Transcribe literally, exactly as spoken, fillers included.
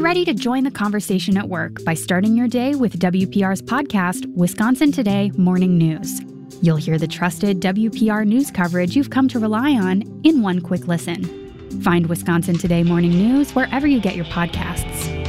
ready to join the conversation at work by starting your day with W P R's podcast, Wisconsin Today Morning News. You'll hear the trusted W P R news coverage you've come to rely on in one quick listen. Find Wisconsin Today Morning News wherever you get your podcasts.